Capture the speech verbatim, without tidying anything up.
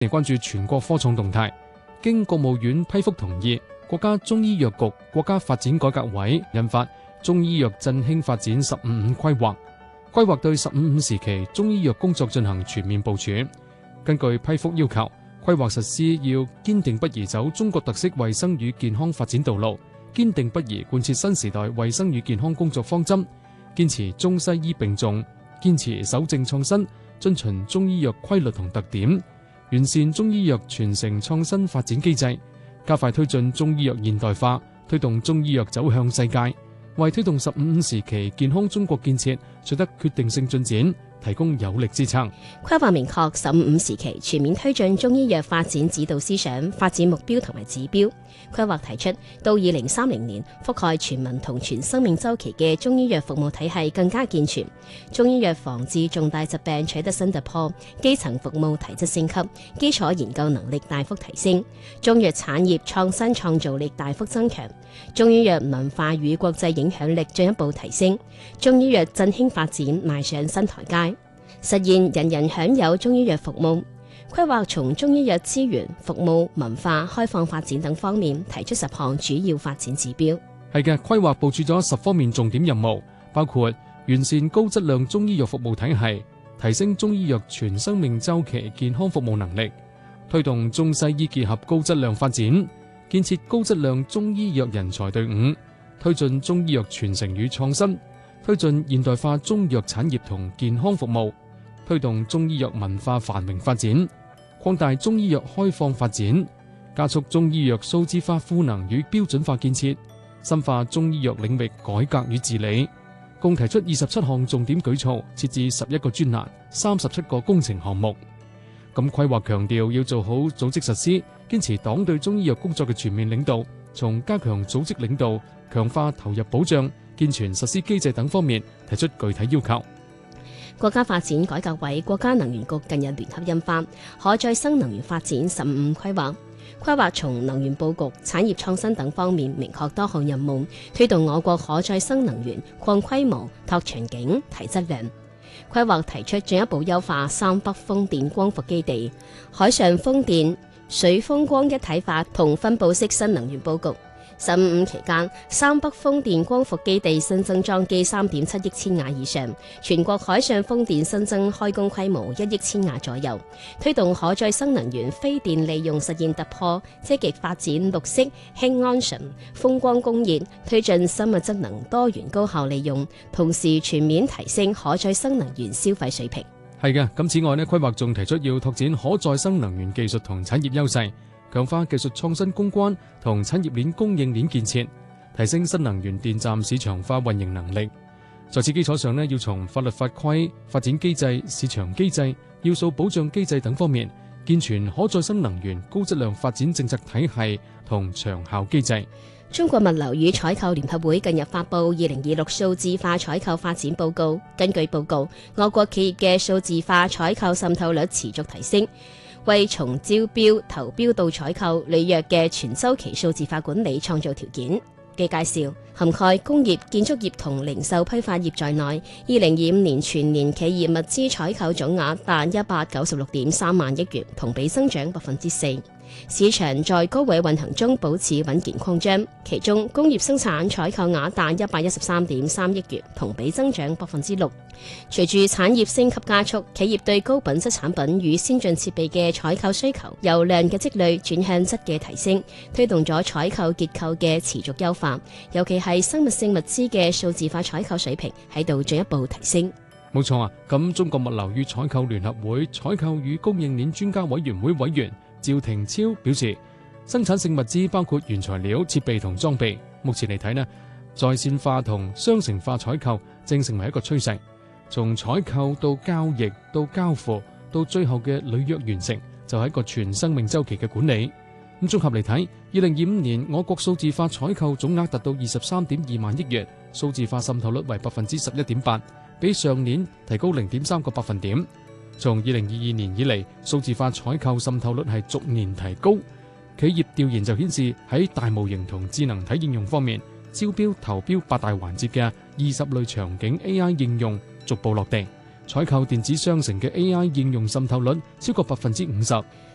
嚟關注全國科創動態。經國務院批復同意，國家中醫藥局國家發展改革委印發《中醫藥振興發展十五五規劃》，規劃對十五五時期中醫藥工作進行全面部署。根據批復要求，規劃實施要堅定不移走中國特色衛生與健康發展道路，堅定不移貫徹新時代衛生與健康工作方針，堅持中西醫並重，堅持守正創新，遵循中醫藥規律同特點，完善中醫藥傳承創新發展機制，加快推進中醫藥現代化，推動中醫藥走向世界，為推動十五五時期健康中國建設取得決定性進展提供有力支撐。 規劃明確十五五時期全面推進中醫藥發展指導思想、發展目標同埋指標。規劃提出，到二零三零年，覆蓋全民同全生命週期嘅中醫藥服務體系更加健全，中醫藥防治重大疾病取得新突破，基層服務提質升級，基礎研究能力大幅提升，中藥產業創新創造力大幅增強，中醫藥文化與國際影響力進一步提升，中醫藥振興發展邁上新台階，實現人人享有中醫藥服務。規劃從中醫藥資源、服務、文化、開放發展等方面提出十項主要發展指標。 係嘅，規劃部署咗十方面重點任務，包括完善高質量中醫藥服務體系，提升中醫藥全生命週期健康服務能力，推動中西醫結合高質量發展，建設高質量中醫藥人才隊伍，推進中醫藥傳承與創新，推進現代化中藥產業同健康服務，推動中醫藥文化繁榮發展，擴大中醫藥開放發展，加速中醫藥數字化賦能與標準化建設，深化中醫藥領域改革與治理。共提出二十七項重點舉措，設置十一個專欄、三十七個工程項目。咁規劃強調要做好組織實施，堅持黨對中醫藥工作嘅全面領導，從加強組織領導、強化投入保障、健全實施機制等方面提出具體要求。 國家發展改革委、國家能源局近日聯合印發《可再生能源發展十五五規劃》，規劃從能源佈局、產業創新等方面明確多項任務，推動我國可再生能源擴規模、拓場景、提質量。規劃提出進一步優化三北風電光伏基地、海上風電、水風光一體化同分布式新能源佈局。十五五期間，三北風電光伏基地新增裝機三點七億千瓦以上，全國海上風電新增開工規模一億千瓦左右，推動可再生能源非電利用實現突破，積極發展綠色、氫安純、風光工業，推進生物質能多元高效利用，同時全面提升可再生能源消費水平。 係嘅，咁此外呢，規劃仲提出要拓展可再生能源技術同產業優勢，強化技術創新攻關同產業鏈供應鏈建設，提升新能源電站市場化運營能力。在此基礎上呢，要從法律法規、發展機制、市場機制、要素保障機制等方面，健全可再生能源高質量發展政策體系同長效機制。 中國物流與採購聯合會近日發布二零二六數字化採購發展報告。根據報告，我國企業嘅數字化採購滲透率持續提升，為從招標、投標到採購履約嘅全周期數字化管理創造條件。據介紹，涵蓋工業、建築業同零售批發業在內，二零二五年全年企業物資採購總額達一百九十六點三萬億元，同比增長百分之四。市場在高位運行中保持穩健擴張，其中工業生產採購額達一百一十三點三億元，同比增長百分之六。隨住產業升級加速，企業對高品質產品與先進設備嘅採購需求由量嘅積累轉向質嘅提升，推動咗採購結構嘅持續優化，尤其係生物性物資嘅數字化採購水平喺度進一步提升。 冇錯啊，咁中國物流與採購聯合會採購與供應鏈專家委員會委員趙廷超表示，生產性物資包括原材料、設備同裝備，目前嚟睇呢，在線化同商城化採購正成為一個趨勢。從採購到交易到交付到最後嘅履約完成，就係一個全生命週期嘅管理。咁綜合嚟睇，二零二五年我國數字化採購總額達到二十三點二萬億元，數字化滲透率為百分之十一點八，比上年提高零點三個百分點。從二零二二年以嚟，數字化採購滲透率係逐年提高。企業調研就顯示，喺大模型同智能體應用方面，招標投標八大環節嘅二十類場景 A I 應用逐步落地，採購電子商城嘅 A I 應用滲透率超過百分之五十。